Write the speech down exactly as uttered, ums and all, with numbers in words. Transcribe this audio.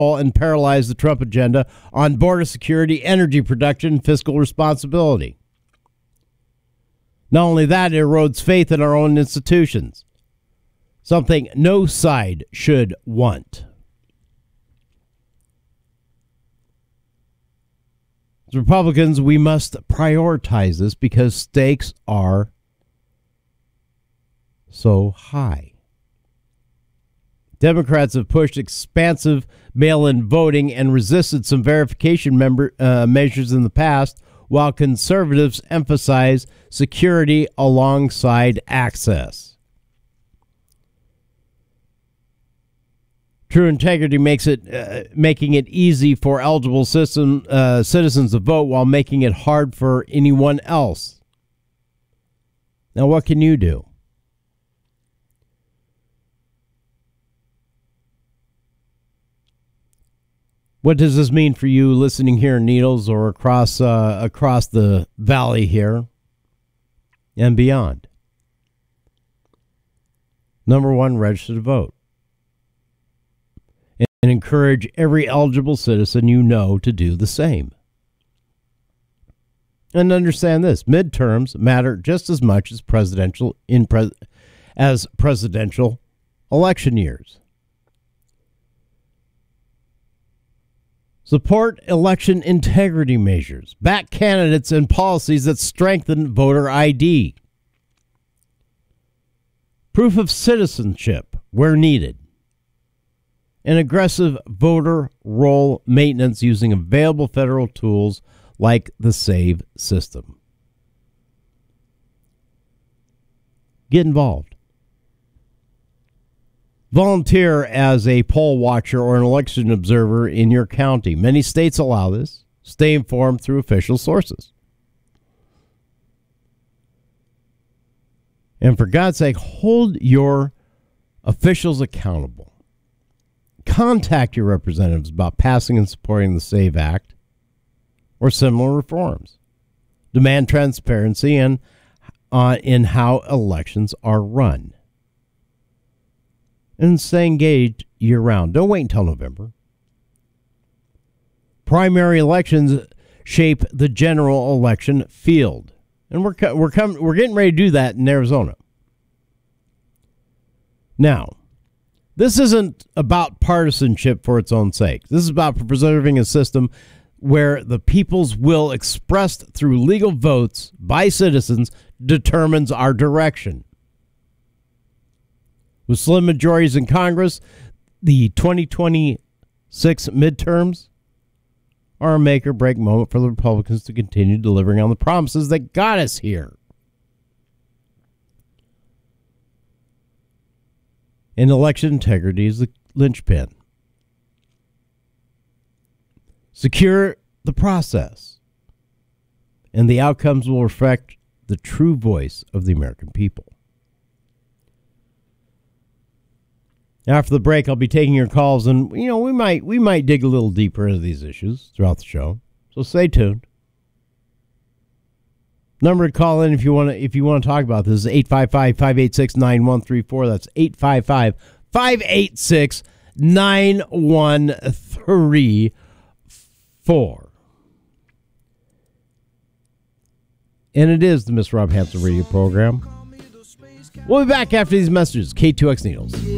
and paralyze the Trump agenda on border security, energy production, and fiscal responsibility. Not only that, it erodes faith in our own institutions, something no side should want. As Republicans, we must prioritize this because stakes are so high. Democrats have pushed expansive mail-in voting and resisted some verification member, uh, measures in the past, while conservatives emphasize security alongside access. True integrity makes it uh, making it easy for eligible system, uh, citizens to vote while making it hard for anyone else. Now, what can you do? What does this mean for you listening here in Needles or across uh, across the valley here and beyond? Number one, register to vote. And encourage every eligible citizen you know to do the same. And understand this, midterms matter just as much as presidential in pres- as presidential election years. Support election integrity measures. Back candidates and policies that strengthen voter I D. Proof of citizenship where needed. And aggressive voter roll maintenance using available federal tools like the SAVE system. Get involved. Volunteer as a poll watcher or an election observer in your county. Many states allow this. Stay informed through official sources. And for God's sake, hold your officials accountable. Contact your representatives about passing and supporting the SAVE Act or similar reforms. Demand transparency and uh, in how elections are run. And stay engaged year-round. Don't wait until November. Primary elections shape the general election field, and we're we're coming we're getting ready to do that in Arizona. Now, this isn't about partisanship for its own sake. This is about preserving a system where the people's will expressed through legal votes by citizens determines our direction. With slim majorities in Congress, the twenty twenty-six midterms are a make-or-break moment for the Republicans to continue delivering on the promises that got us here. And election integrity is the linchpin. Secure the process, and the outcomes will reflect the true voice of the American people. After the break, I'll be taking your calls, and you know we might we might dig a little deeper into these issues throughout the show. So stay tuned. Number to call in if you want to if you want to talk about this is eight five five, five eight six, nine one three four. That's eight five five, five eight six, nine one three four. And it is the Mister Rob Hampton radio program. We'll be back after these messages. K two X Needles.